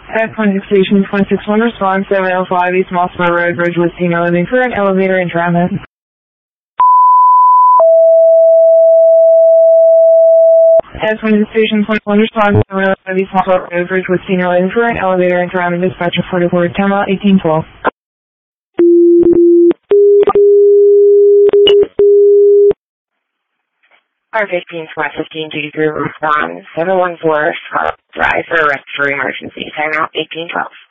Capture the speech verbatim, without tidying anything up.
At Point Station one six one, response seven oh five East Mossmore Road, Ridgewood, Senior Living for an elevator in traffic. At Point Station one one, response seven oh five East Mossmore Road, Ridgewood, Senior Living for an elevator in traffic. Dispatcher forty-four, Tampa, eighteen twelve. R fifteen four fifteen duty group response seven one four Drive for a respiratory emergency. Time out eighteen twelve.